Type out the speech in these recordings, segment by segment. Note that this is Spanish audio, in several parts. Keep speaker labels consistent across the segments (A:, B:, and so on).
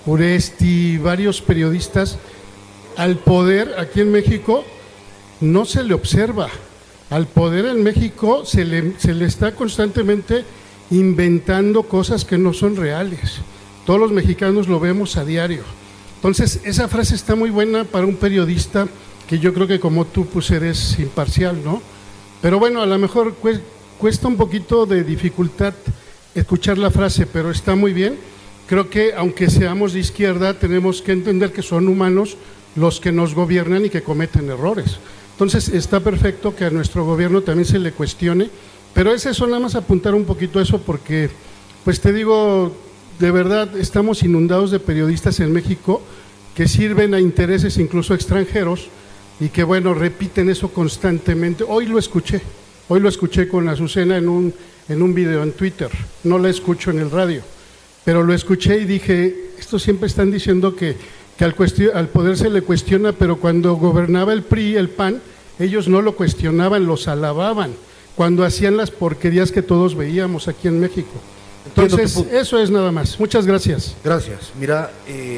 A: Uresti, varios periodistas, al poder aquí en México no se le observa. Al poder en México se le está constantemente inventando cosas que no son reales. Todos los mexicanos lo vemos a diario. Entonces, esa frase está muy buena para un periodista que yo creo que como tú pues eres imparcial, ¿no? Pero bueno, a lo mejor cuesta un poquito de dificultad escuchar la frase, pero está muy bien. Creo que aunque seamos de izquierda, tenemos que entender que son humanos los que nos gobiernan y que cometen errores. Entonces, está perfecto que a nuestro gobierno también se le cuestione, pero es eso, nada más apuntar un poquito a eso, porque, pues te digo, de verdad, estamos inundados de periodistas en México que sirven a intereses incluso extranjeros y que, bueno, repiten eso constantemente. Hoy lo escuché con Azucena en un video en Twitter, no la escucho en el radio, pero lo escuché y dije, esto siempre están diciendo que al poder se le cuestiona, pero cuando gobernaba el PRI, el PAN, ellos no lo cuestionaban, los alababan, cuando hacían las porquerías que todos veíamos aquí en México. Entonces, eso es nada más. Muchas gracias.
B: Gracias. Mira,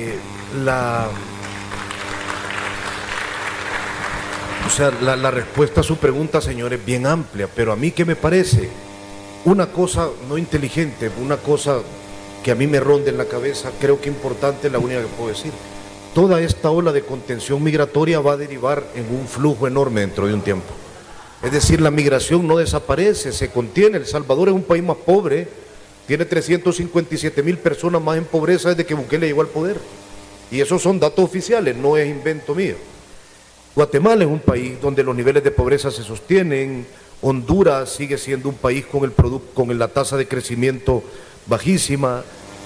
B: la respuesta a su pregunta, señor, es bien amplia, pero a mí, ¿qué me parece? Una cosa no inteligente, una cosa que a mí me ronde en la cabeza, creo que importante, es la única que puedo decir. Toda esta ola de contención migratoria va a derivar en un flujo enorme dentro de un tiempo. Es decir, la migración no desaparece, se contiene. El Salvador es un país más pobre, tiene 357,000 personas más en pobreza desde que Bukele llegó al poder. Y esos son datos oficiales, no es invento mío. Guatemala es un país donde los niveles de pobreza se sostienen. Honduras sigue siendo un país con la tasa de crecimiento bajísima.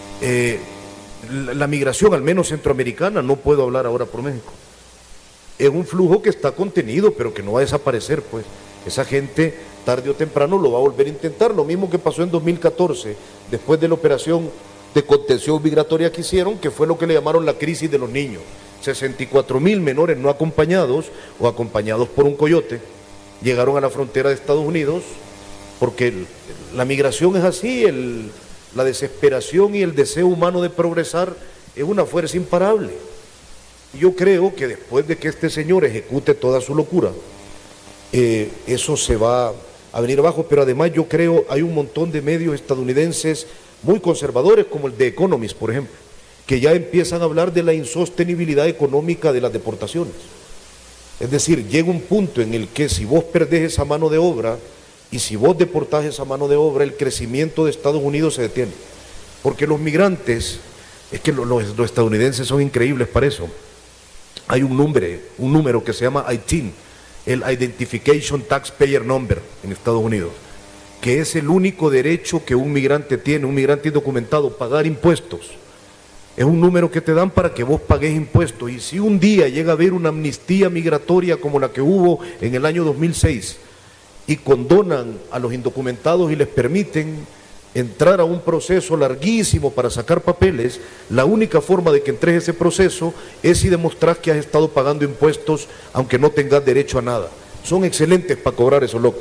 B: La migración, al menos centroamericana, no puedo hablar ahora por México, es un flujo que está contenido, pero que no va a desaparecer, pues. Esa gente, tarde o temprano, lo va a volver a intentar. Lo mismo que pasó en 2014, después de la operación de contención migratoria que hicieron, que fue lo que le llamaron la crisis de los niños. 64,000 menores no acompañados o acompañados por un coyote llegaron a la frontera de Estados Unidos, porque la migración es así, la desesperación y el deseo humano de progresar es una fuerza imparable. Yo creo que después de que este señor ejecute toda su locura, eso se va a venir abajo, pero además yo creo hay un montón de medios estadounidenses muy conservadores, como el The Economist, por ejemplo, que ya empiezan a hablar de la insostenibilidad económica de las deportaciones. Es decir, llega un punto en el que si vos perdés esa mano de obra y si vos deportás esa mano de obra, el crecimiento de Estados Unidos se detiene. Porque los migrantes, es que los estadounidenses son increíbles para eso. Hay un número que se llama ITIN, el Identification Taxpayer Number en Estados Unidos, que es el único derecho que un migrante tiene, un migrante indocumentado, pagar impuestos. Es un número que te dan para que vos pagues impuestos. Y si un día llega a haber una amnistía migratoria como la que hubo en el año 2006 y condonan a los indocumentados y les permiten entrar a un proceso larguísimo para sacar papeles, la única forma de que entres a ese proceso es si demostrás que has estado pagando impuestos aunque no tengas derecho a nada. Son excelentes para cobrar eso, loco.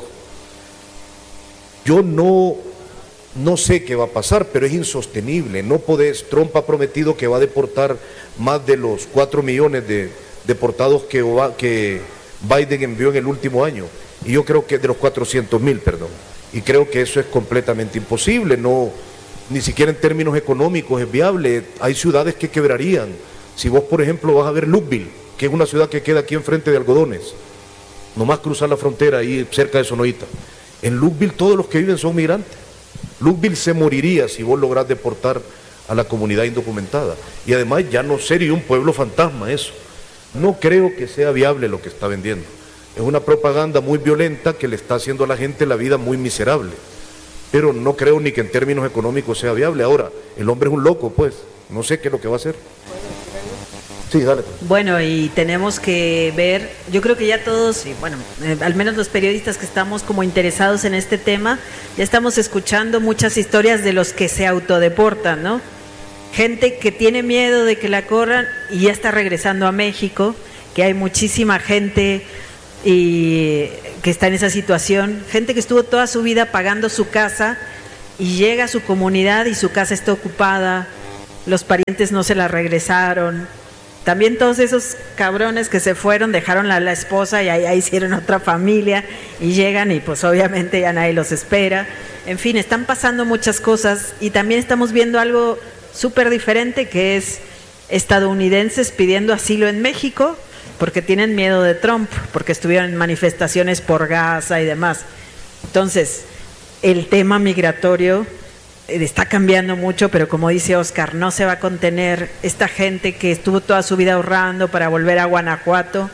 B: Yo no sé qué va a pasar, pero es insostenible. No podés, Trump ha prometido que va a deportar más de los 4 millones de deportados que Biden envió en el último año. Y yo creo que de los 400,000, perdón. Y creo que eso es completamente imposible, ni siquiera en términos económicos es viable. Hay ciudades que quebrarían. Si vos, por ejemplo, vas a ver Lukeville, que es una ciudad que queda aquí enfrente de Algodones, nomás cruzar la frontera ahí cerca de Sonoita. En Lukeville todos los que viven son migrantes. Lukeville se moriría si vos lográs deportar a la comunidad indocumentada. Y además ya no sería un pueblo fantasma eso. No creo que sea viable lo que está vendiendo. Es una propaganda muy violenta que le está haciendo a la gente la vida muy miserable. Pero no creo ni que en términos económicos sea viable. Ahora, el hombre es un loco, pues. No sé qué es lo que va a hacer. Sí, dale.
C: Bueno, y tenemos que ver, yo creo que ya todos, y bueno, al menos los periodistas que estamos como interesados en este tema, ya estamos escuchando muchas historias de los que se autodeportan, ¿no? Gente que tiene miedo de que la corran y ya está regresando a México, que hay muchísima gente y que está en esa situación, gente que estuvo toda su vida pagando su casa y llega a su comunidad y su casa está ocupada los parientes no se la regresaron. También todos esos cabrones que se fueron, dejaron a la esposa y ahí hicieron otra familia y llegan y pues obviamente ya nadie los espera. En fin, están pasando muchas cosas y también estamos viendo algo súper diferente, que es estadounidenses pidiendo asilo en México porque tienen miedo de Trump, porque estuvieron en manifestaciones por Gaza y demás. Entonces, el tema migratorio está cambiando mucho, pero como dice Oscar, no se va a contener. Esta gente que estuvo toda su vida ahorrando para volver a Guanajuato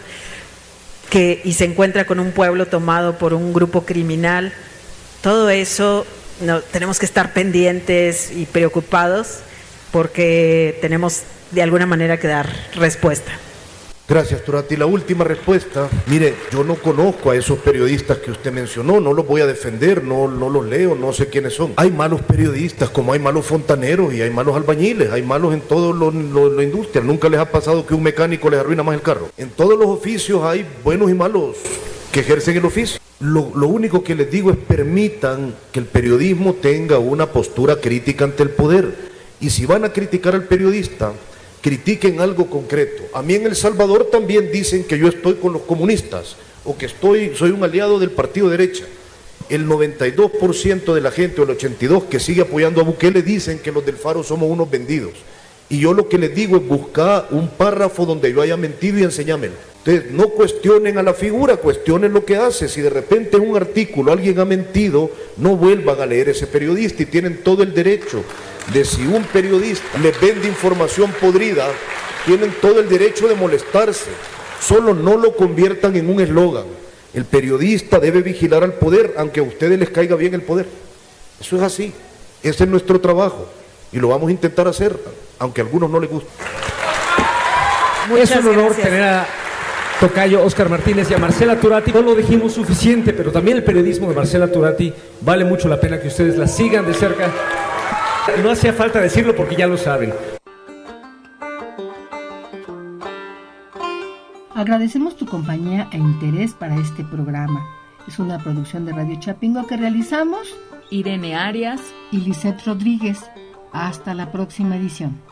C: y se encuentra con un pueblo tomado por un grupo criminal, todo eso tenemos que estar pendientes y preocupados porque tenemos de alguna manera que dar respuesta.
B: Gracias, Turati. La última respuesta. Mire, yo no conozco a esos periodistas que usted mencionó, no los voy a defender, no los leo, no sé quiénes son. Hay malos periodistas, como hay malos fontaneros y hay malos albañiles, hay malos en todo lo industrial. Nunca les ha pasado que un mecánico les arruina más el carro. En todos los oficios hay buenos y malos que ejercen el oficio. Lo único que les digo es permitan que el periodismo tenga una postura crítica ante el poder. Y si van a criticar al periodista, critiquen algo concreto. A mí en El Salvador también dicen que yo estoy con los comunistas o que soy un aliado del partido derecha. El 92% de la gente, o el 82% que sigue apoyando a Bukele, dicen que los del Faro somos unos vendidos. Y yo lo que les digo es buscar un párrafo donde yo haya mentido y enséñamelo. Entonces, no cuestionen a la figura, cuestionen lo que hace. Si de repente en un artículo alguien ha mentido, no vuelvan a leer ese periodista y tienen todo el derecho de, si un periodista les vende información podrida, tienen todo el derecho de molestarse. Solo no lo conviertan en un eslogan. El periodista debe vigilar al poder, aunque a ustedes les caiga bien el poder. Eso es así. Ese es nuestro trabajo y lo vamos a intentar hacer, aunque a algunos no les guste.
D: Es un honor tener a tocayo Oscar Martínez y a Marcela Turati. No lo dijimos suficiente, pero también el periodismo de Marcela Turati vale mucho la pena que ustedes la sigan de cerca. No hacía falta decirlo porque ya lo saben.
E: Agradecemos tu compañía e interés para este programa. Es una producción de Radio Chapingo que realizamos
F: Irene Arias
E: y Lisette Rodríguez. Hasta la próxima edición.